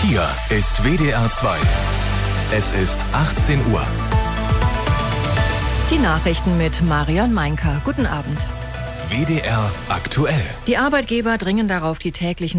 Hier ist WDR 2. Es ist 18 Uhr. Die Nachrichten mit Marion Meinker. Guten Abend. WDR aktuell. Die Arbeitgeber dringen darauf, die täglichen